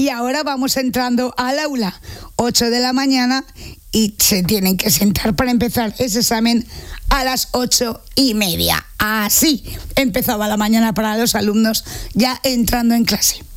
Y ahora vamos entrando al aula, 8 de la mañana, y se tienen que sentar para empezar ese examen a las 8:30. Así empezaba la mañana para los alumnos ya entrando en clase.